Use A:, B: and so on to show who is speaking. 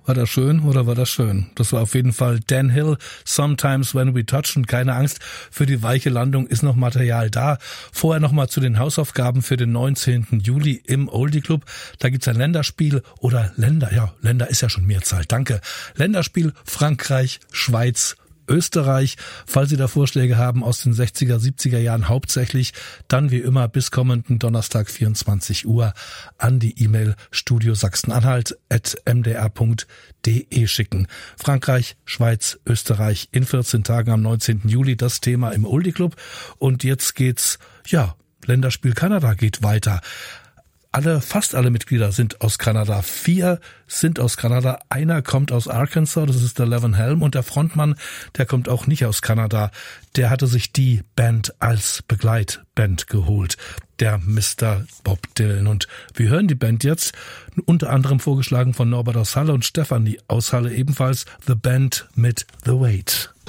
A: War das schön oder war das schön? Das war auf jeden Fall Dan Hill, Sometimes When We Touch. Und keine Angst, für die weiche Landung ist noch Material da. Vorher nochmal zu den Hausaufgaben für den 19. Juli im Oldie Club. Da gibt's ein Länderspiel oder Länder ist ja schon Mehrzahl, danke. Länderspiel Frankreich, Schweiz, Österreich. Falls Sie da Vorschläge haben aus den 60er, 70er Jahren hauptsächlich, dann wie immer bis kommenden Donnerstag 24 Uhr an die E-Mail studiosachsenanhalt@mdr.de schicken. Frankreich, Schweiz, Österreich in 14 Tagen am 19. Juli das Thema im Oldie Club. Und jetzt geht's, Länderspiel Kanada geht weiter. Fast alle Mitglieder sind aus Kanada. 4 sind aus Kanada. Einer kommt aus Arkansas, das ist der Levin Helm. Und der Frontmann, der kommt auch nicht aus Kanada. Der hatte sich die Band als Begleitband geholt, der Mr. Bob Dylan. Und wir hören die Band jetzt, unter anderem vorgeschlagen von Norbert aus Halle und Stefanie aus Halle ebenfalls, The Band mit The Weight.